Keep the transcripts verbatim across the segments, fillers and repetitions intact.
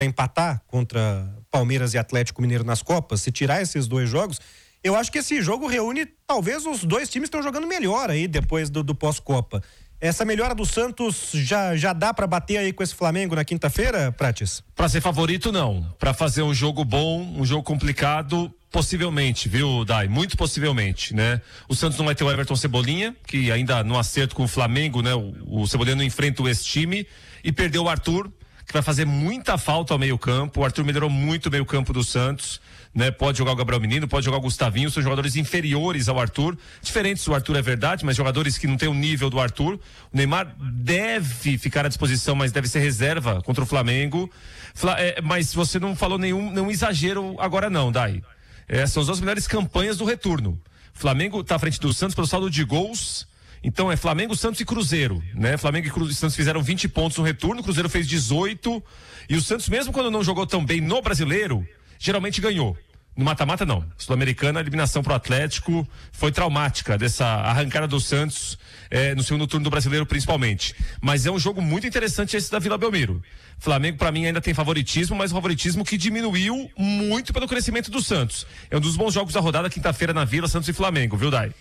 empatar contra Palmeiras e Atlético Mineiro nas Copas, se tirar esses dois jogos, eu acho que esse jogo reúne, talvez os dois times estão jogando melhor aí depois do, do pós-Copa. Essa melhora do Santos já, já dá pra bater aí com esse Flamengo na quinta-feira, Prates? Pra ser favorito, não. Pra fazer um jogo bom, um jogo complicado, possivelmente, viu, Dai? Muito possivelmente, né? O Santos não vai ter o Everton Cebolinha, que ainda no acerto com o Flamengo, né? O, o Cebolinha não enfrenta esse time, e perdeu o Arthur, que vai fazer muita falta ao meio campo. O Arthur melhorou muito o meio campo do Santos, né? Pode jogar o Gabriel Menino, pode jogar o Gustavinho, são jogadores inferiores ao Arthur, diferentes do Arthur, é verdade, mas jogadores que não têm o nível do Arthur. O Neymar deve ficar à disposição, mas deve ser reserva contra o Flamengo. Fla, é, mas você não falou nenhum, nenhum exagero agora não, Dai. É, são as duas melhores campanhas do retorno. Flamengo está à frente do Santos pelo saldo de gols. Então é Flamengo, Santos e Cruzeiro, né? Flamengo e Cruzeiro, Santos fizeram vinte pontos no retorno, o Cruzeiro fez dezoito, e o Santos, mesmo quando não jogou tão bem no Brasileiro, geralmente ganhou. No mata-mata não. Sul-Americana, a eliminação pro Atlético foi traumática dessa arrancada do Santos eh, no segundo turno do Brasileiro principalmente. Mas é um jogo muito interessante esse da Vila Belmiro. Flamengo pra mim ainda tem favoritismo, mas um favoritismo que diminuiu muito pelo crescimento do Santos. É um dos bons jogos da rodada, quinta-feira na Vila, Santos e Flamengo, viu, Dai?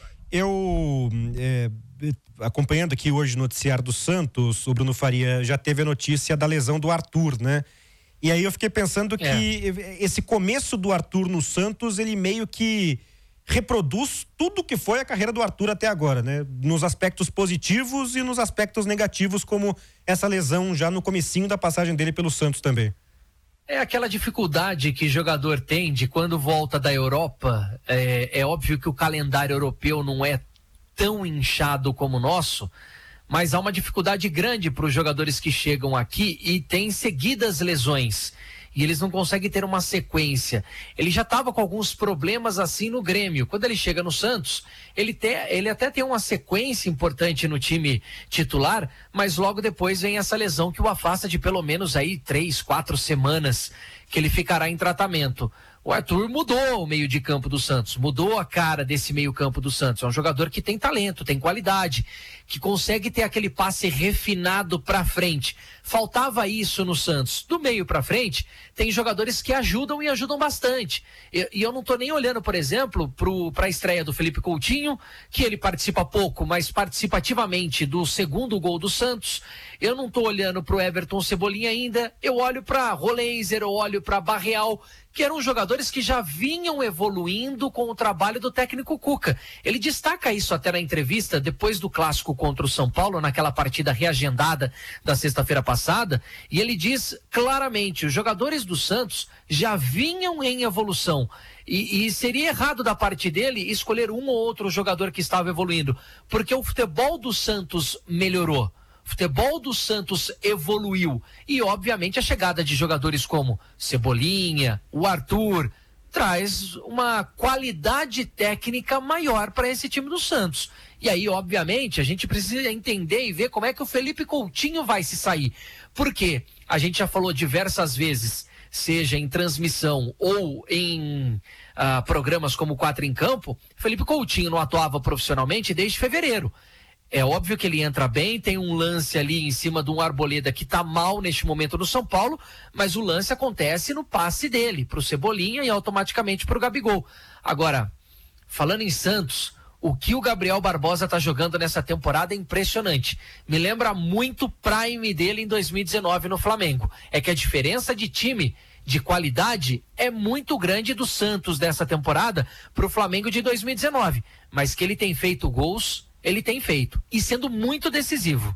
Eu, é, acompanhando aqui hoje o noticiário do Santos, o Bruno Faria já teve a notícia da lesão do Arthur, né? E aí eu fiquei pensando que é. esse começo do Arthur no Santos, ele meio que reproduz tudo que foi a carreira do Arthur até agora, né? Nos aspectos positivos e nos aspectos negativos, como essa lesão já no comecinho da passagem dele pelo Santos também. É aquela dificuldade que jogador tem de quando volta da Europa. É, é óbvio que o calendário europeu não é tão inchado como o nosso, mas há uma dificuldade grande para os jogadores que chegam aqui e têm seguidas lesões. E eles não conseguem ter uma sequência. Ele já estava com alguns problemas assim no Grêmio. Quando ele chega no Santos, ele, te, ele até tem uma sequência importante no time titular, mas logo depois vem essa lesão que o afasta de pelo menos aí três, quatro semanas que ele ficará em tratamento. O Arthur mudou o meio de campo do Santos, mudou a cara desse meio campo do Santos. É um jogador que tem talento, tem qualidade, que consegue ter aquele passe refinado pra frente. Faltava isso no Santos. Do meio pra frente, tem jogadores que ajudam e ajudam bastante. E, e eu não tô nem olhando, por exemplo, pro, pra estreia do Felipe Coutinho, que ele participa pouco, mas participativamente do segundo gol do Santos. Eu não tô olhando pro Everton Cebolinha ainda. Eu olho pra Roleiser, eu olho pra Barreal, que eram jogadores que já vinham evoluindo com o trabalho do técnico Cuca. Ele destaca isso até na entrevista depois do clássico contra o São Paulo, naquela partida reagendada da sexta-feira passada, e ele diz claramente, os jogadores do Santos já vinham em evolução, e, e seria errado da parte dele escolher um ou outro jogador que estava evoluindo, porque o futebol do Santos melhorou. O futebol do Santos evoluiu e, obviamente, a chegada de jogadores como Cebolinha, o Arthur, traz uma qualidade técnica maior para esse time do Santos. E aí, obviamente, a gente precisa entender e ver como é que o Felipe Coutinho vai se sair. Porque a gente já falou diversas vezes, seja em transmissão ou em uh, programas como Quatro em Campo, Felipe Coutinho não atuava profissionalmente desde fevereiro. É óbvio que ele entra bem, tem um lance ali em cima de um Arboleda que tá mal neste momento no São Paulo, mas o lance acontece no passe dele, pro Cebolinha e automaticamente pro Gabigol. Agora, falando em Santos, o que o Gabriel Barbosa tá jogando nessa temporada é impressionante. Me lembra muito o prime dele em dois mil e dezenove no Flamengo. É que a diferença de time, de qualidade, é muito grande do Santos dessa temporada pro Flamengo de dois mil e dezenove. Mas que ele tem feito gols... ele tem feito, e sendo muito decisivo.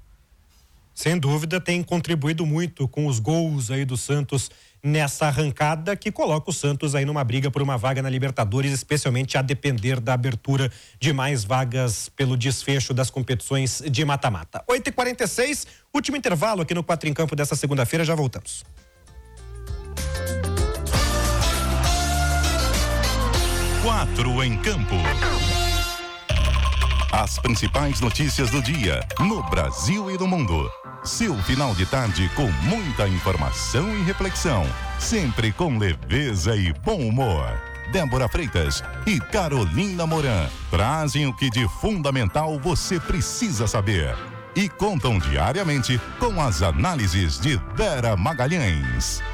Sem dúvida, tem contribuído muito com os gols aí do Santos nessa arrancada que coloca o Santos aí numa briga por uma vaga na Libertadores, especialmente a depender da abertura de mais vagas pelo desfecho das competições de mata-mata. oito e quarenta e seis, último intervalo aqui no Quatro em Campo dessa segunda-feira, já voltamos. Quatro em Campo. As principais notícias do dia, no Brasil e no mundo. Seu final de tarde com muita informação e reflexão. Sempre com leveza e bom humor. Débora Freitas e Carolina Moran trazem o que de fundamental você precisa saber. E contam diariamente com as análises de Vera Magalhães.